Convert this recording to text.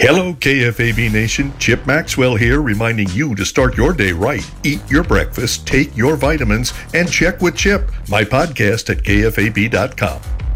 Hello, KFAB Nation. Chip Maxwell here, reminding you to start your day right. Eat your breakfast, take your vitamins, and check with Chip, my podcast at KFAB.com.